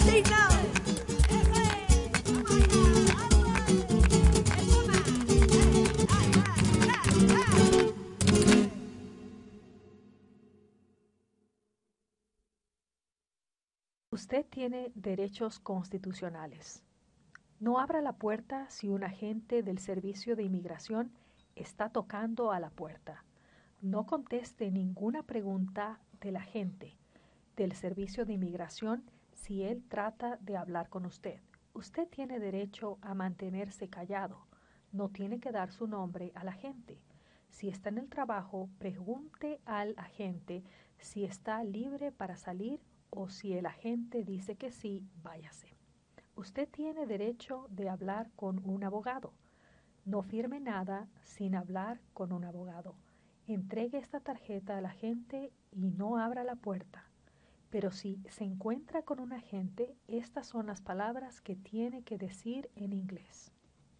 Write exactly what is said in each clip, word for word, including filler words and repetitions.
Usted tiene derechos constitucionales. No abra la puerta si un agente del Servicio de Inmigración está tocando a la puerta. No conteste ninguna pregunta del agente del Servicio de Inmigración si él trata de hablar con usted. Usted tiene derecho a mantenerse callado. No tiene que dar su nombre al agente. Si está en el trabajo, pregunte al agente si está libre para salir o si el agente dice que sí, váyase. Usted tiene derecho de hablar con un abogado. No firme nada sin hablar con un abogado. Entregue esta tarjeta al agente y no abra la puerta. Pero si se encuentra con un agente, estas son las palabras que tiene que decir en inglés.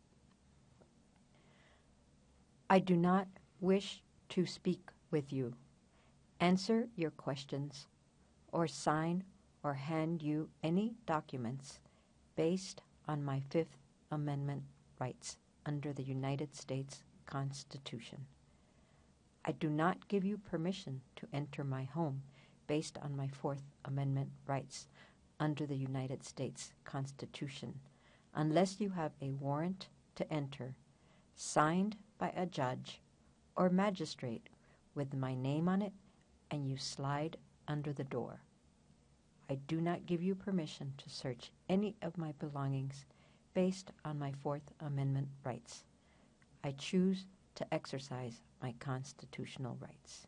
I do not wish to speak with you, answer your questions, or sign or hand you any documents based on my Fifth Amendment rights under the United States Constitution. I do not give you permission to enter my home based on my Fourth Amendment rights under the United States Constitution, unless you have a warrant to enter, signed by a judge or magistrate with my name on it, and you slide under the door. I do not give you permission to search any of my belongings based on my Fourth Amendment rights. I choose to exercise my constitutional rights.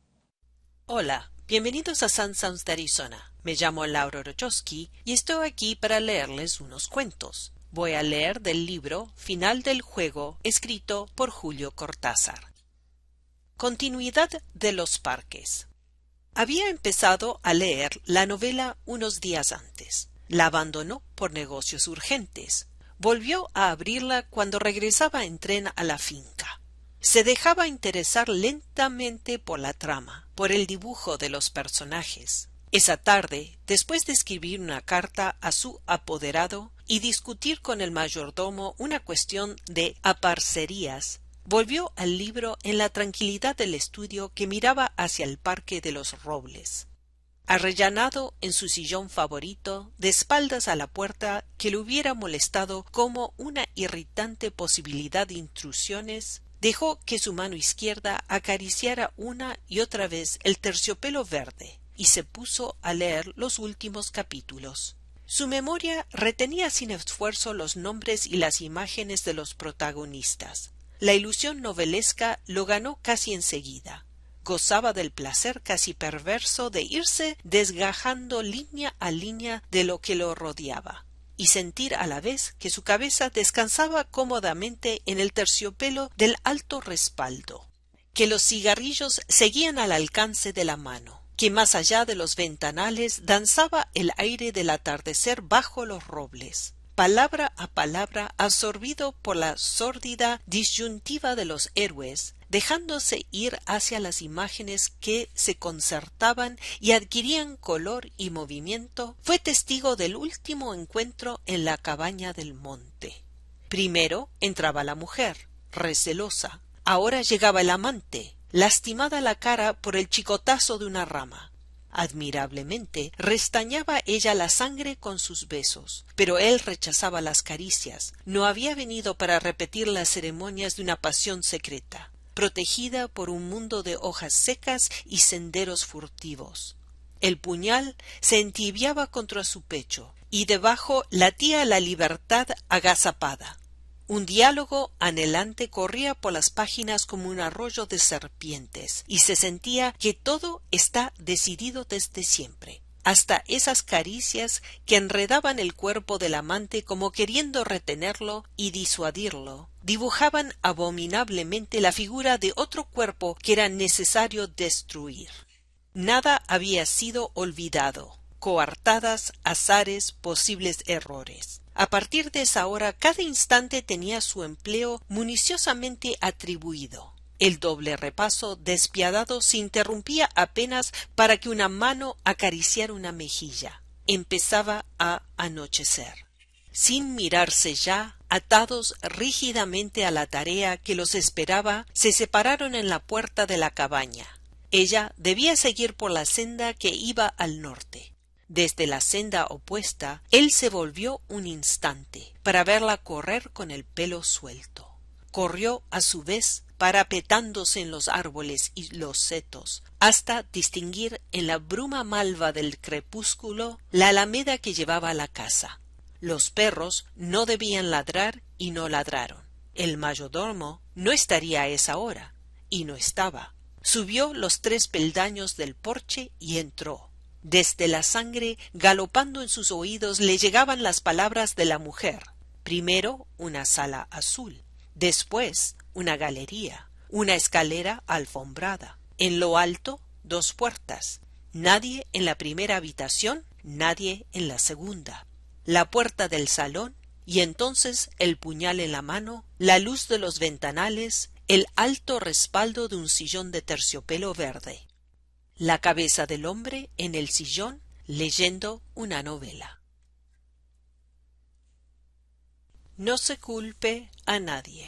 Hola, bienvenidos a Sun Sounds de Arizona. Me llamo Laura Rochowski y estoy aquí para leerles unos cuentos. Voy a leer del libro Final del Juego, escrito por Julio Cortázar. Continuidad de los parques. Había empezado a leer la novela unos días antes. La abandonó por negocios urgentes. Volvió a abrirla cuando regresaba en tren a la finca. Se dejaba interesar lentamente por la trama, por el dibujo de los personajes. Esa tarde, después de escribir una carta a su apoderado y discutir con el mayordomo una cuestión de aparcerías, volvió al libro en la tranquilidad del estudio que miraba hacia el Parque de los Robles. Arrellanado en su sillón favorito, de espaldas a la puerta que le hubiera molestado como una irritante posibilidad de intrusiones, dejó que su mano izquierda acariciara una y otra vez el terciopelo verde y se puso a leer los últimos capítulos. Su memoria retenía sin esfuerzo los nombres y las imágenes de los protagonistas. La ilusión novelesca lo ganó casi enseguida. Gozaba del placer casi perverso de irse desgajando línea a línea de lo que lo rodeaba, y sentir a la vez que su cabeza descansaba cómodamente en el terciopelo del alto respaldo, que los cigarrillos seguían al alcance de la mano, que más allá de los ventanales danzaba el aire del atardecer bajo los robles. Palabra a palabra, absorbido por la sórdida disyuntiva de los héroes, dejándose ir hacia las imágenes que se concertaban y adquirían color y movimiento, fue testigo del último encuentro en la cabaña del monte. Primero entraba la mujer, recelosa. Ahora llegaba el amante, lastimada la cara por el chicotazo de una rama. Admirablemente restañaba ella la sangre con sus besos, pero él rechazaba las caricias. No había venido para repetir las ceremonias de una pasión secreta, protegida por un mundo de hojas secas y senderos furtivos. El puñal se entibiaba contra su pecho, y debajo latía la libertad agazapada. Un diálogo anhelante corría por las páginas como un arroyo de serpientes, y se sentía que todo está decidido desde siempre. Hasta esas caricias que enredaban el cuerpo del amante como queriendo retenerlo y disuadirlo, dibujaban abominablemente la figura de otro cuerpo que era necesario destruir. Nada había sido olvidado, coartadas, azares, posibles errores. A partir de esa hora, cada instante tenía su empleo municiosamente atribuido. El doble repaso despiadado se interrumpía apenas para que una mano acariciara una mejilla. empezaba a anochecer. Sin mirarse ya, atados rígidamente a la tarea que los esperaba, se separaron en la puerta de la cabaña. Ella debía seguir por la senda que iba al norte. Desde la senda opuesta, él se volvió un instante para verla correr con el pelo suelto. Corrió a su vez, parapetándose en los árboles y los setos, hasta distinguir en la bruma malva del crepúsculo la alameda que llevaba a la casa. Los perros no debían ladrar y no ladraron. El mayordomo no estaría a esa hora, y no estaba. Subió los tres peldaños del porche y entró. Desde la sangre, galopando en sus oídos, le llegaban las palabras de la mujer. Primero una sala azul, después una galería, una escalera alfombrada. En lo alto, dos puertas. Nadie en la primera habitación, nadie en la segunda. La puerta del salón, y entonces el puñal en la mano, la luz de los ventanales, el alto respaldo de un sillón de terciopelo verde. La cabeza del hombre en el sillón leyendo una novela. No se culpe a nadie.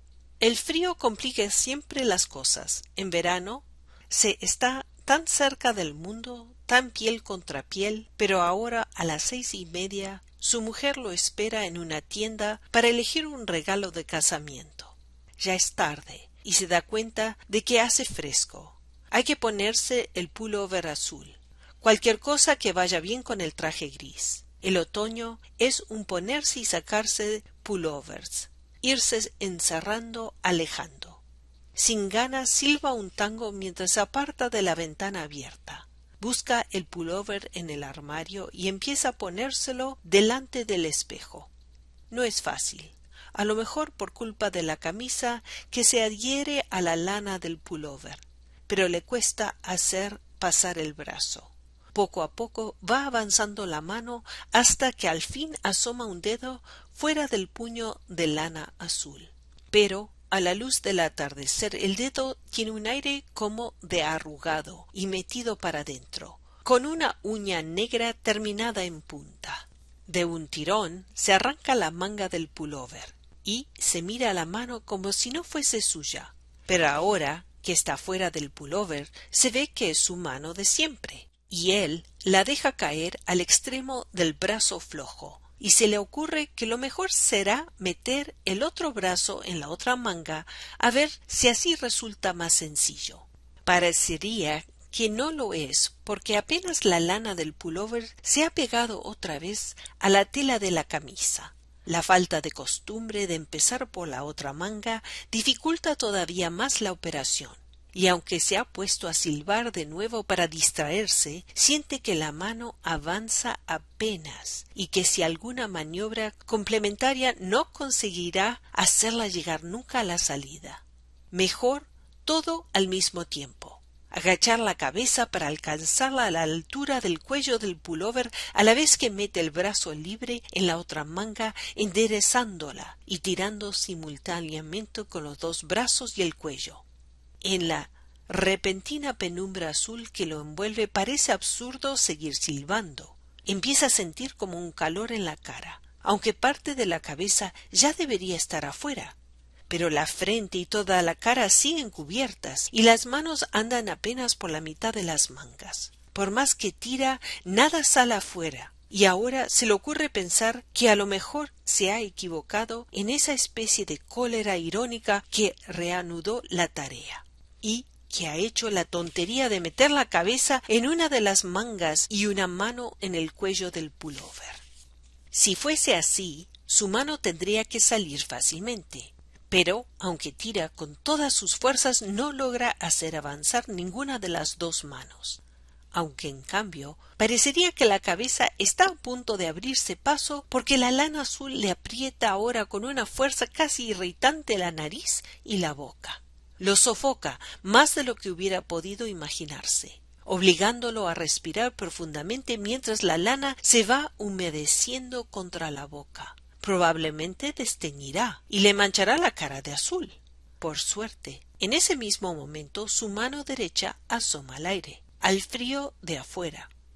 El frío complica siempre las cosas. En verano se está tan cerca del mundo, tan piel contra piel, pero ahora a las seis y media su mujer lo espera en una tienda para elegir un regalo de casamiento. Ya es tarde y se da cuenta de que hace fresco. Hay que ponerse el pullover azul, cualquier cosa que vaya bien con el traje gris. El otoño es un ponerse y sacarse pullovers, irse encerrando, alejando. Sin ganas silba un tango mientras se aparta de la ventana abierta. Busca el pullover en el armario y empieza a ponérselo delante del espejo. No es fácil, a lo mejor por culpa de la camisa que se adhiere a la lana del pullover, pero le cuesta hacer pasar el brazo. Poco a poco va avanzando la mano hasta que al fin asoma un dedo fuera del puño de lana azul. Pero a la luz del atardecer el dedo tiene un aire como de arrugado y metido para dentro, con una uña negra terminada en punta. De un tirón se arranca la manga del pullover y se mira la mano como si no fuese suya. Pero ahora que está fuera del pullover, se ve que es su mano de siempre, y él la deja caer al extremo del brazo flojo, y se le ocurre que lo mejor será meter el otro brazo en la otra manga a ver si así resulta más sencillo. Parecería que no lo es, porque apenas la lana del pullover se ha pegado otra vez a la tela de la camisa. La falta de costumbre de empezar por la otra manga dificulta todavía más la operación, y aunque se ha puesto a silbar de nuevo para distraerse, siente que la mano avanza apenas y que si alguna maniobra complementaria no conseguirá hacerla llegar nunca a la salida. Mejor todo al mismo tiempo. Agachar la cabeza para alcanzarla a la altura del cuello del pullover a la vez que mete el brazo libre en la otra manga, enderezándola y tirando simultáneamente con los dos brazos y el cuello. En la repentina penumbra azul que lo envuelve parece absurdo seguir silbando. Empieza a sentir como un calor en la cara, aunque parte de la cabeza ya debería estar afuera. Pero la frente y toda la cara siguen cubiertas y las manos andan apenas por la mitad de las mangas. Por más que tira, nada sale afuera, y ahora se le ocurre pensar que a lo mejor se ha equivocado en esa especie de cólera irónica que reanudó la tarea, y que ha hecho la tontería de meter la cabeza en una de las mangas y una mano en el cuello del pullover. Si fuese así, su mano tendría que salir fácilmente. Pero, aunque tira con todas sus fuerzas, no logra hacer avanzar ninguna de las dos manos. Aunque, en cambio, parecería que la cabeza está a punto de abrirse paso porque la lana azul le aprieta ahora con una fuerza casi irritante la nariz y la boca. Lo sofoca más de lo que hubiera podido imaginarse, obligándolo a respirar profundamente mientras la lana se va humedeciendo contra la boca. Probablemente desteñirá y le manchará la cara de azul. Por suerte, en ese mismo momento su mano derecha asoma al aire, al frío de afuera.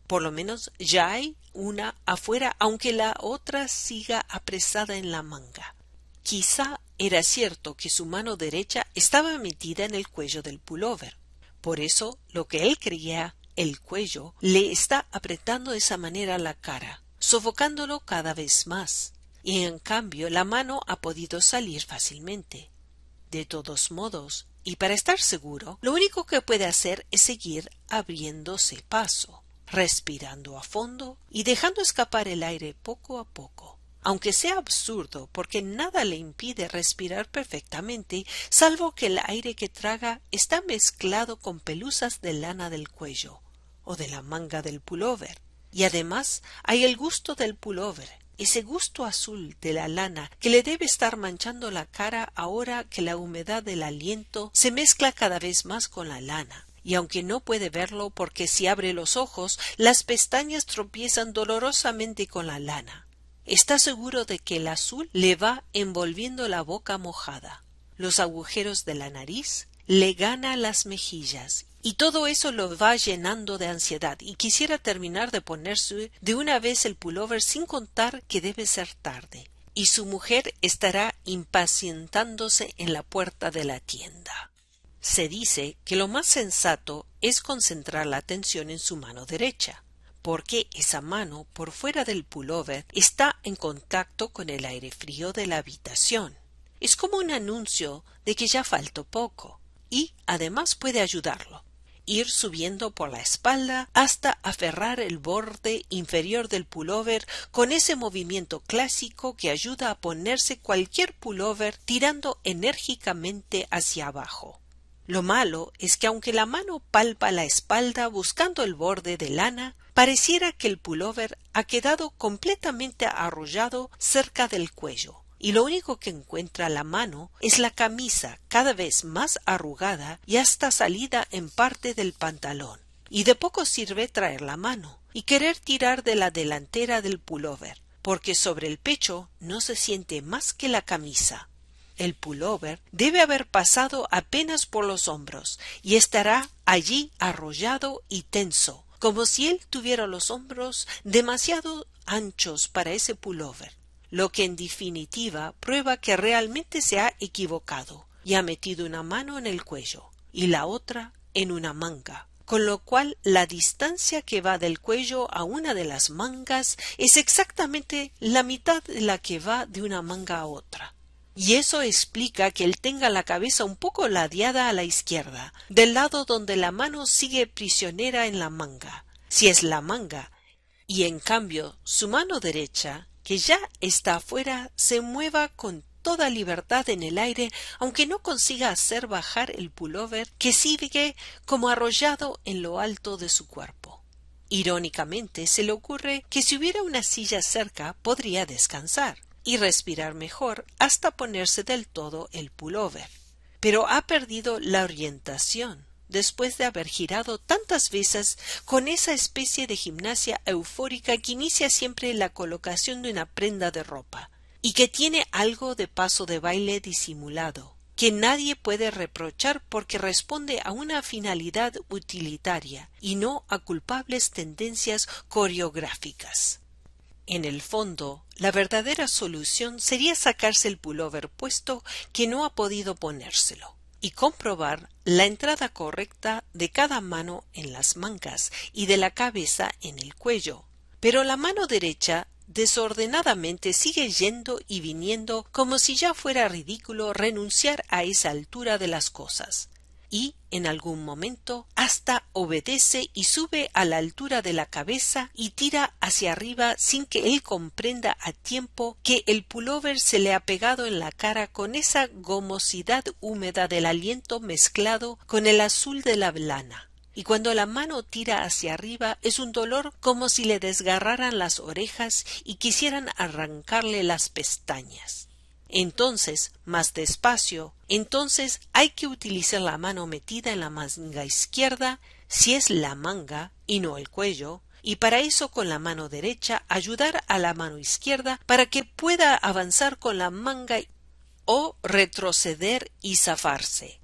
Por lo menos ya hay una afuera, aunque la otra siga apresada en la manga. Quizá era cierto que su mano derecha estaba metida en el cuello del pullover. Por eso, lo que él creía, el cuello, le está apretando de esa manera la cara, sofocándolo cada vez más. Y en cambio la mano ha podido salir fácilmente. De todos modos, y para estar seguro, lo único que puede hacer es seguir abriéndose paso, respirando a fondo y dejando escapar el aire poco a poco. Aunque sea absurdo, porque nada le impide respirar perfectamente, salvo que el aire que traga está mezclado con pelusas de lana del cuello o de la manga del pullover. Y además hay el gusto del pullover, ese gusto azul de la lana que le debe estar manchando la cara ahora que la humedad del aliento se mezcla cada vez más con la lana. Y aunque no puede verlo porque si abre los ojos, las pestañas tropiezan dolorosamente con la lana, está seguro de que el azul le va envolviendo la boca mojada, los agujeros de la nariz, le gana las mejillas, y todo eso lo va llenando de ansiedad, y quisiera terminar de ponerse de una vez el pullover sin contar que debe ser tarde, y su mujer estará impacientándose en la puerta de la tienda. Se dice que lo más sensato es concentrar la atención en su mano derecha, porque esa mano por fuera del pullover está en contacto con el aire frío de la habitación. Es como un anuncio de que ya faltó poco, y además puede ayudarlo. Ir subiendo por la espalda hasta aferrar el borde inferior del pullover con ese movimiento clásico que ayuda a ponerse cualquier pullover tirando enérgicamente hacia abajo. Lo malo es que aunque la mano palpa la espalda buscando el borde de lana, pareciera que el pullover ha quedado completamente arrollado cerca del cuello, y lo único que encuentra la mano es la camisa cada vez más arrugada y hasta salida en parte del pantalón. Y de poco sirve traer la mano y querer tirar de la delantera del pullover, porque sobre el pecho no se siente más que la camisa. El pullover debe haber pasado apenas por los hombros y estará allí arrollado y tenso, como si él tuviera los hombros demasiado anchos para ese pullover, lo que en definitiva prueba que realmente se ha equivocado y ha metido una mano en el cuello y la otra en una manga, con lo cual la distancia que va del cuello a una de las mangas es exactamente la mitad de la que va de una manga a otra. Y eso explica que él tenga la cabeza un poco ladeada a la izquierda, del lado donde la mano sigue prisionera en la manga, si es la manga, y en cambio su mano derecha, que ya está afuera, se mueva con toda libertad en el aire, aunque no consiga hacer bajar el pullover que sigue como arrollado en lo alto de su cuerpo. Irónicamente se le ocurre que si hubiera una silla cerca podría descansar y respirar mejor hasta ponerse del todo el pullover. Pero ha perdido la orientación después de haber girado tantas veces con esa especie de gimnasia eufórica que inicia siempre la colocación de una prenda de ropa, y que tiene algo de paso de baile disimulado, que nadie puede reprochar porque responde a una finalidad utilitaria y no a culpables tendencias coreográficas. En el fondo, la verdadera solución sería sacarse el pullover puesto que no ha podido ponérselo y comprobar la entrada correcta de cada mano en las mangas y de la cabeza en el cuello. Pero la mano derecha desordenadamente sigue yendo y viniendo como si ya fuera ridículo renunciar a esa altura de las cosas. Y, en algún momento, hasta obedece y sube a la altura de la cabeza y tira hacia arriba sin que él comprenda a tiempo que el pullover se le ha pegado en la cara con esa gomosidad húmeda del aliento mezclado con el azul de la lana. Y cuando la mano tira hacia arriba es un dolor como si le desgarraran las orejas y quisieran arrancarle las pestañas. Entonces, más despacio, entonces hay que utilizar la mano metida en la manga izquierda, si es la manga y no el cuello, y para eso con la mano derecha ayudar a la mano izquierda para que pueda avanzar con la manga o retroceder y zafarse,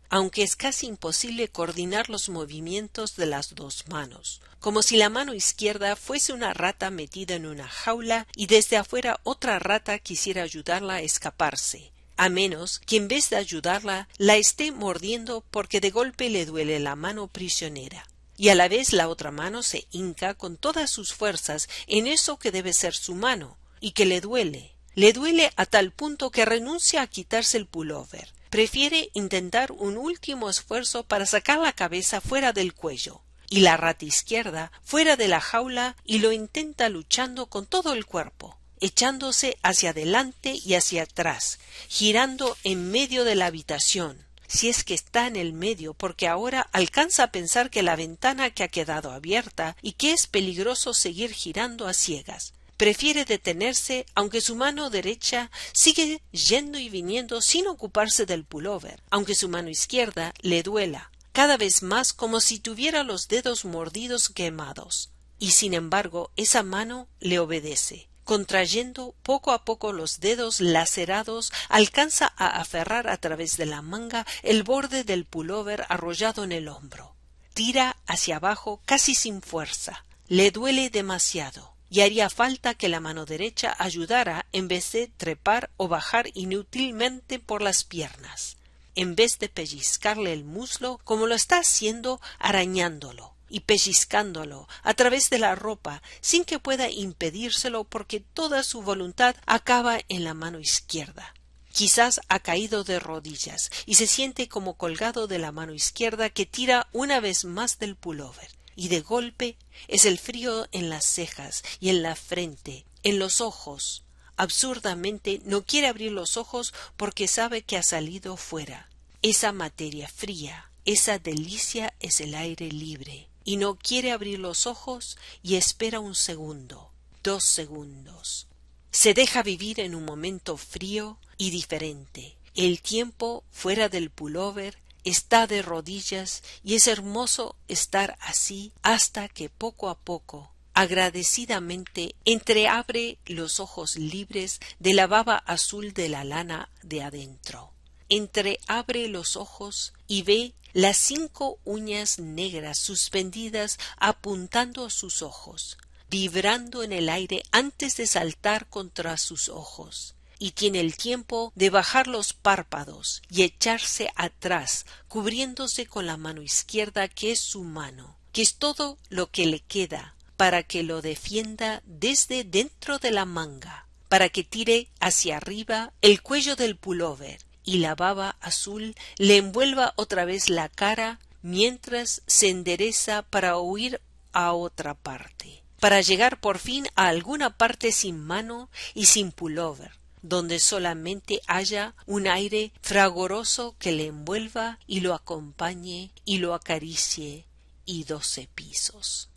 aunque es casi imposible coordinar los movimientos de las dos manos, como si la mano izquierda fuese una rata metida en una jaula y desde afuera otra rata quisiera ayudarla a escaparse, a menos que en vez de ayudarla la esté mordiendo porque de golpe le duele la mano prisionera. Y a la vez la otra mano se hinca con todas sus fuerzas en eso que debe ser su mano, y que le duele. Le duele a tal punto que renuncia a quitarse el pullover. Prefiere intentar un último esfuerzo para sacar la cabeza fuera del cuello, y la rata izquierda fuera de la jaula, y lo intenta luchando con todo el cuerpo, echándose hacia adelante y hacia atrás, girando en medio de la habitación, si es que está en el medio, porque ahora alcanza a pensar que la ventana que ha quedado abierta y que es peligroso seguir girando a ciegas. Prefiere detenerse, aunque su mano derecha sigue yendo y viniendo sin ocuparse del pullover, aunque su mano izquierda le duela, cada vez más como si tuviera los dedos mordidos quemados. Y sin embargo, esa mano le obedece. Contrayendo poco a poco los dedos lacerados, alcanza a aferrar a través de la manga el borde del pullover arrollado en el hombro. Tira hacia abajo casi sin fuerza. Le duele demasiado. Y haría falta que la mano derecha ayudara en vez de trepar o bajar inútilmente por las piernas, en vez de pellizcarle el muslo como lo está haciendo arañándolo y pellizcándolo a través de la ropa sin que pueda impedírselo porque toda su voluntad acaba en la mano izquierda. Quizás ha caído de rodillas y se siente como colgado de la mano izquierda que tira una vez más del pullover. Y de golpe es el frío en las cejas y en la frente, en los ojos. Absurdamente no quiere abrir los ojos porque sabe que ha salido fuera. Esa materia fría, esa delicia es el aire libre. Y no quiere abrir los ojos y espera un segundo, dos segundos. Se deja vivir en un momento frío y diferente. El tiempo fuera del pullover está de rodillas y es hermoso estar así hasta que poco a poco, agradecidamente, entreabre los ojos libres de la baba azul de la lana de adentro. Entreabre los ojos y ve las cinco uñas negras suspendidas apuntando a sus ojos, vibrando en el aire antes de saltar contra sus ojos. Y tiene el tiempo de bajar los párpados y echarse atrás, cubriéndose con la mano izquierda que es su mano, que es todo lo que le queda, para que lo defienda desde dentro de la manga, para que tire hacia arriba el cuello del pullover y la baba azul le envuelva otra vez la cara mientras se endereza para huir a otra parte, para llegar por fin a alguna parte sin mano y sin pullover, donde solamente haya un aire fragoroso que le envuelva y lo acompañe y lo acaricie y doce pisos.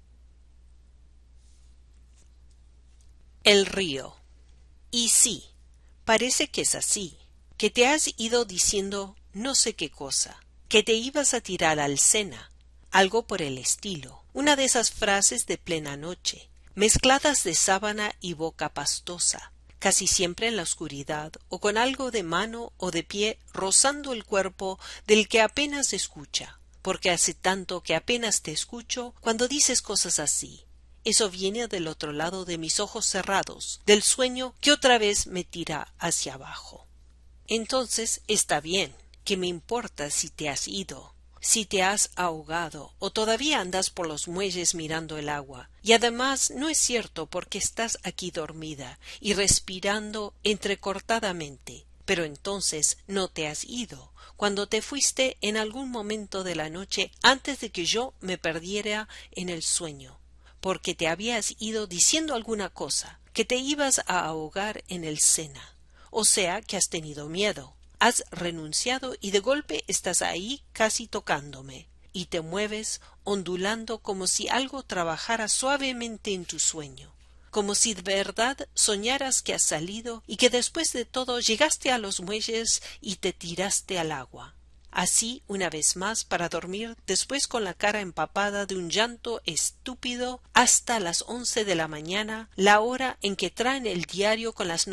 El río. Y sí, parece que es así, que te has ido diciendo no sé qué cosa, que te ibas a tirar al Sena, algo por el estilo, una de esas frases de plena noche, mezcladas de sábana y boca pastosa, casi siempre en la oscuridad o con algo de mano o de pie rozando el cuerpo del que apenas escucha, porque hace tanto que apenas te escucho cuando dices cosas así. Eso viene del otro lado de mis ojos cerrados, del sueño que otra vez me tira hacia abajo. Entonces está bien, ¿qué me importa si te has ido? Si te has ahogado o todavía andas por los muelles mirando el agua. Y además no es cierto porque estás aquí dormida y respirando entrecortadamente. Pero entonces no te has ido, cuando te fuiste en algún momento de la noche antes de que yo me perdiera en el sueño, porque te habías ido diciendo alguna cosa, que te ibas a ahogar en el Sena. O sea que has tenido miedo. Has renunciado y de golpe estás ahí casi tocándome, y te mueves ondulando como si algo trabajara suavemente en tu sueño, como si de verdad soñaras que has salido y que después de todo llegaste a los muelles y te tiraste al agua. Así una vez más para dormir después con la cara empapada de un llanto estúpido hasta las once de la mañana, la hora en que traen el diario con las